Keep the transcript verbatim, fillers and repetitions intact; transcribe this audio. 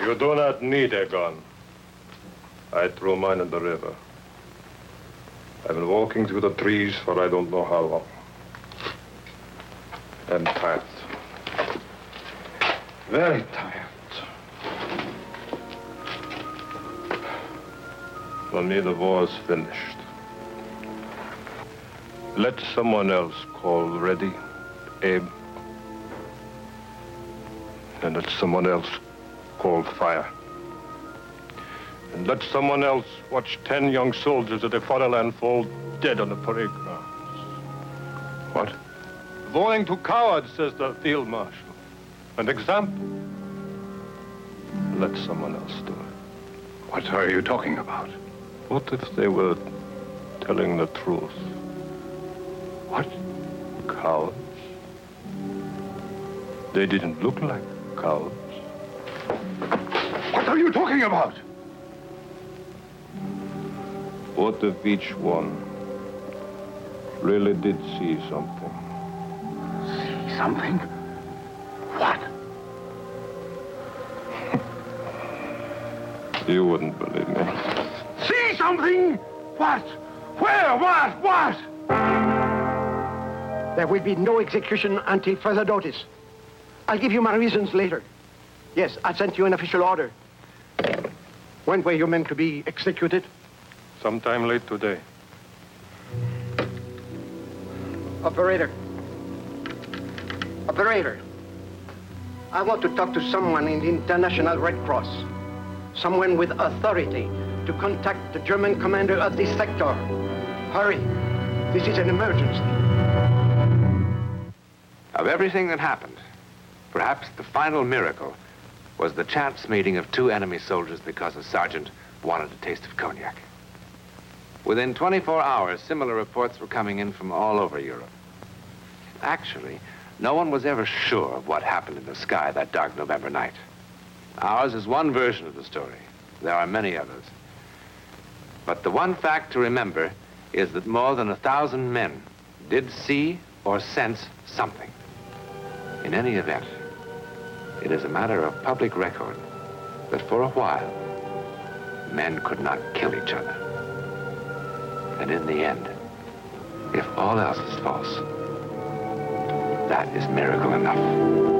You do not need a gun. I threw mine in the river. I've been walking through the trees for I don't know how long. I'm tired. Very tired. For me, the war's finished. Let someone else call Reddy, Abe, and let someone else call fire. And let someone else watch ten young soldiers of the fatherland fall dead on the parade grounds. What? Voting to cowards, says the field marshal. An example. Let someone else do it. What are you talking about? What if they were telling the truth? What? Cowards. They didn't look like cowards. What are you talking about? What if each one really did see something? See something? What? You wouldn't believe me. See something? What? Where? What? What? There will be no execution until further notice. I'll give you my reasons later. Yes, I sent you an official order. When were you meant to be executed? Sometime late today. Operator. Operator. I want to talk to someone in the International Red Cross. Someone with authority to contact the German commander of this sector. Hurry. This is an emergency. Of everything that happened, perhaps the final miracle was the chance meeting of two enemy soldiers because a sergeant wanted a taste of cognac. Within twenty-four hours, similar reports were coming in from all over Europe. Actually, no one was ever sure of what happened in the sky that dark November night. Ours is one version of the story. There are many others. But the one fact to remember is that more than a thousand men did see or sense something. In any event, it is a matter of public record that for a while, men could not kill each other. And in the end, if all else is false, that is miracle enough.